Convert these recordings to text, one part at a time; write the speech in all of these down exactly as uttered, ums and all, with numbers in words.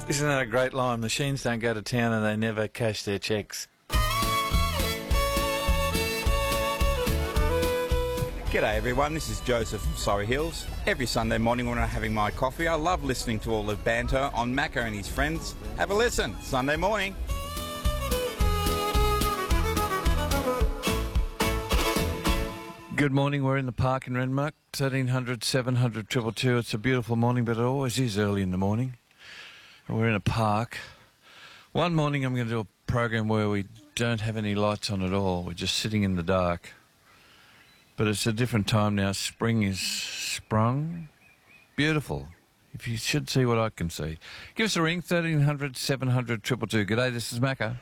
Isn't that a great line? Machines don't go to town and they never cash their cheques. G'day everyone, this is Joseph from Surrey Hills. Every Sunday morning when I'm having my coffee, I love listening to all the banter on Macca and his friends. Have a listen, Sunday morning. Good morning, we're in the park in Renmark, thirteen hundred, seven hundred, two two two. It's a beautiful morning, but it always is early in the morning. We're in a park. One morning I'm going to do a program where we don't have any lights on at all. We're just sitting in the dark. But it's a different time now. Spring is sprung. Beautiful. If you should see what I can see. Give us a ring, thirteen hundred, seven hundred, two two two. G'day, this is Macca.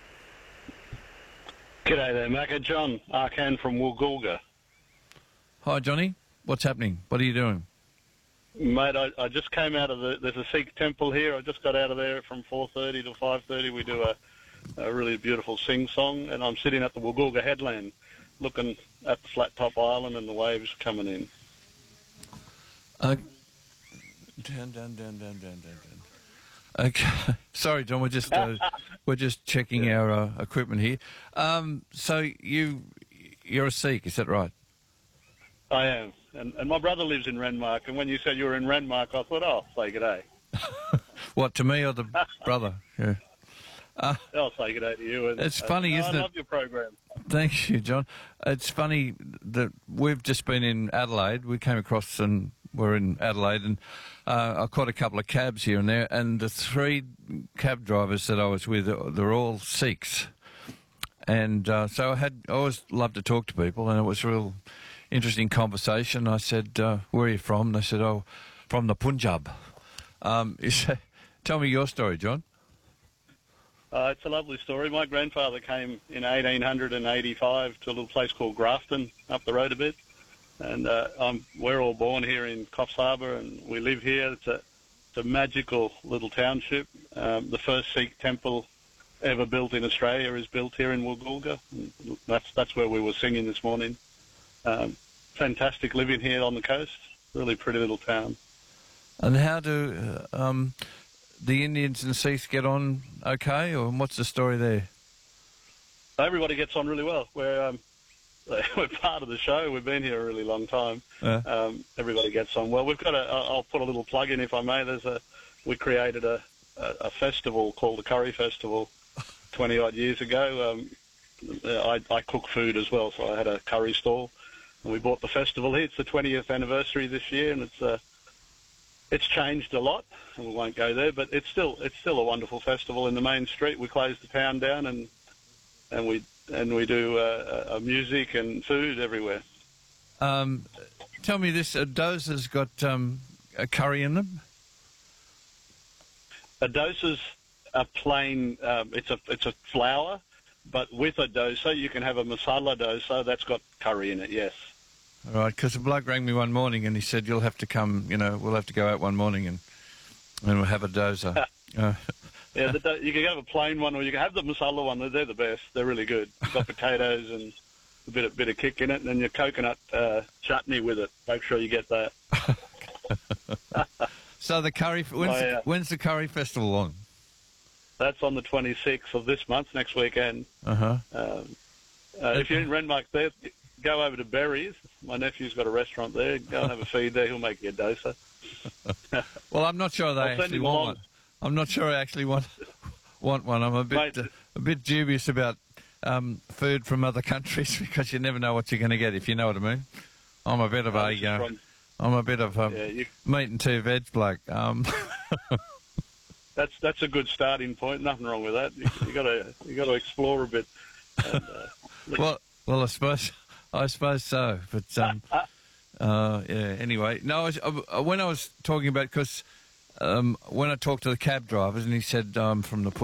G'day there, Macca. John Arcan from Woolgoolga. Hi, Johnny. What's happening? What are you doing? Mate, I, I just came out of the... There's a Sikh temple here. I just got out of there from four thirty to five thirty. We do a, a really beautiful sing-song, and I'm sitting at the Woolgoolga headland looking at the flat top island and the waves coming in. Uh, down, down, down, down, down, down, down. Okay. Sorry, John, we're just uh, we're just checking Yeah. our uh, equipment here. Um, so you, you're a Sikh, is that right? I am. And, and my brother lives in Renmark, and when you said you were in Renmark, I thought, oh, say g'day. What, to me or the brother? Yeah. Uh, I'll say g'day to you. And, It's funny, uh, isn't I it? love your program. Thank you, John. It's funny that we've just been in Adelaide. We came across and we're in Adelaide, and uh, I caught a couple of cabs here and there, and the three cab drivers that I was with, they're all Sikhs. And uh, so I had I always loved to talk to people, and it was a real interesting conversation. I said, uh, where are you from? They said, oh, from the Punjab. Um, is that, tell me your story, John. Uh, it's a lovely story. My grandfather came in eighteen eighty-five to a little place called Grafton, up the road a bit. And uh, I'm, we're all born here in Coffs Harbour, and we live here. It's a, it's a magical little township. Um, the first Sikh temple ever built in Australia is built here in Woolgoolga. That's, that's where we were singing this morning. Um, fantastic living here on the coast. Really pretty little town. And how do uh, um, the Indians and Sikhs get on okay, or what's the story there? Everybody gets on really well. We're um, we're part of the show. We've been here a really long time. Yeah. Um, everybody gets on well. We've got a. I'll put a little plug in if I may. There's a. We created a, a, a festival called the Curry Festival twenty odd years ago. Um, I, I cook food as well, so I had a curry stall. And we bought the festival here. It's the twentieth anniversary this year, and it's uh, it's changed a lot. And we won't go there, but it's still it's still a wonderful festival in the main street. We close the town down, and and we and we do uh, uh, music and food everywhere. Um, tell me this: a dosa's got um, a curry in them. A dosa's a plain. Um, it's a it's a flour, but with a dosa you can have a masala dosa that's got curry in it. Yes. All right, because a bloke rang me one morning and he said, "You'll have to come. You know, we'll have to go out one morning and and we'll have a dosa." uh, Yeah, the, do- you can have a plain one, or you can have the masala one. They're, they're the best. They're really good. You've got potatoes and a bit of bit of kick in it, and then your coconut uh, chutney with it. Make sure you get that. so the curry. When's, Oh, yeah. the, when's the curry festival on? That's on the twenty-sixth of this month, next weekend. Uh huh. Um, uh, if you're in Renmark, there, go over to Berries. My nephew's got a restaurant there. Go and have a feed there. He'll make you a dosa. Well, I'm not sure they I'll send actually him want along. one. I'm not sure I actually want want one. I'm a bit Mate. uh, a bit dubious about um, food from other countries because you never know what you're going to get, if you know what I mean. I'm a bit of Oh, a this is uh, from- I'm a bit of a Yeah, you, meat and two veg bloke. Um, that's that's a good starting point. Nothing wrong with that. You, you gotta you gotta explore a bit. And, uh, look- well, well, I suppose I suppose so. But um, uh, yeah. Anyway, no. I was, uh, when I was talking about because um, when I talked to the cab drivers and he said um, from the